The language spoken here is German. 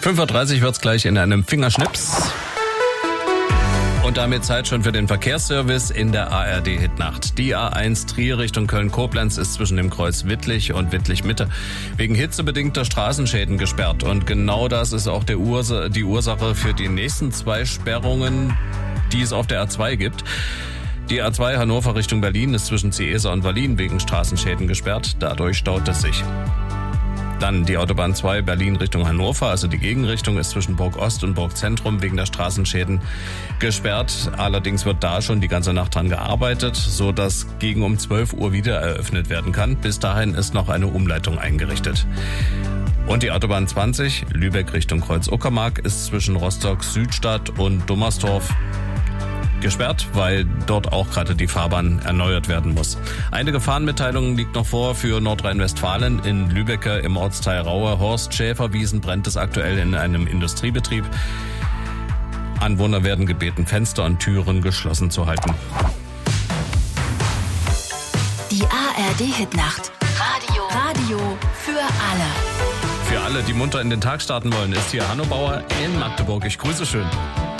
5:30 Uhr wird's gleich in einem Fingerschnips. Und damit Zeit schon für den Verkehrsservice in der ARD-Hitnacht. Die A1 Trier Richtung Köln-Koblenz ist zwischen dem Kreuz Wittlich und Wittlich-Mitte wegen hitzebedingter Straßenschäden gesperrt. Und genau das ist auch die Ursache für die nächsten 2 Sperrungen, die es auf der A2 gibt. Die A2 Hannover Richtung Berlin ist zwischen Ciesa und Wallin wegen Straßenschäden gesperrt. Dadurch staut es sich. Dann die Autobahn 2 Berlin Richtung Hannover, also die Gegenrichtung ist zwischen Burg Ost und Burg Zentrum wegen der Straßenschäden gesperrt. Allerdings wird da schon die ganze Nacht dran gearbeitet, so dass gegen um 12 Uhr wieder eröffnet werden kann. Bis dahin ist noch eine Umleitung eingerichtet. Und die Autobahn 20 Lübeck Richtung Kreuz-Uckermark ist zwischen Rostock Südstadt und Dummersdorf gesperrt, weil dort auch gerade die Fahrbahn erneuert werden muss. Eine Gefahrenmitteilung liegt noch vor für Nordrhein-Westfalen. In Lübbecke im Ortsteil Raue Horst Schäferwiesen brennt es aktuell in einem Industriebetrieb. Anwohner werden gebeten, Fenster und Türen geschlossen zu halten. Die ARD-Hitnacht. Radio für alle. Für alle, die munter in den Tag starten wollen, ist hier Hanno Bauer in Magdeburg. Ich grüße schön.